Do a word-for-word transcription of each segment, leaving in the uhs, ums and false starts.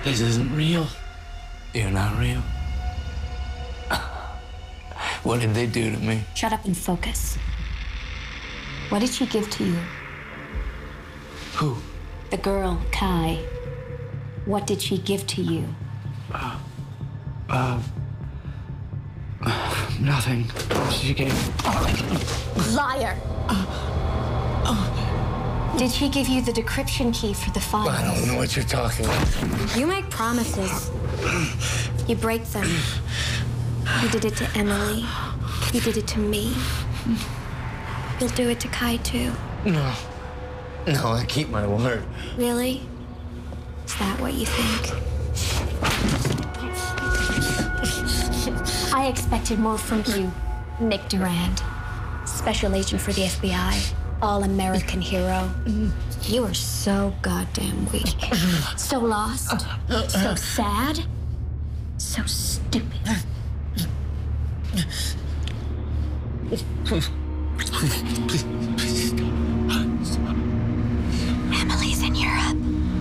This isn't real. You're not real. What did they do to me? Shut up and focus. What did she give to you? Who? The girl, Kai. What did she give to you? Uh, uh, uh nothing. She gave... Liar! Did she give you the decryption key for the files? I don't know what you're talking about. You make promises. You break them. You did it to Emily. You did it to me. You'll do it to Kai, too. No. No, I keep my word. Really? Is that what you think? I expected more from you, Nick Durand. Special agent for the F B I. All-American hero. You are so goddamn weak. So lost. So sad. So stupid. Please, please, please stop. Emily's in Europe.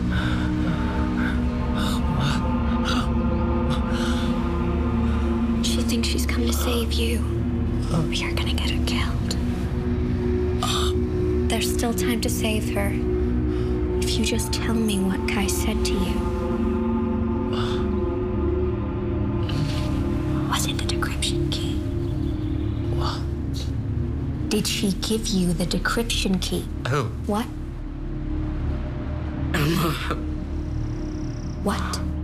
She thinks she's come to save you. But you're gonna get her killed. There's still time to save her. If you just tell me what Kai said to you. Was it the decryption key? What? Did she give you the decryption key? Who? What? What?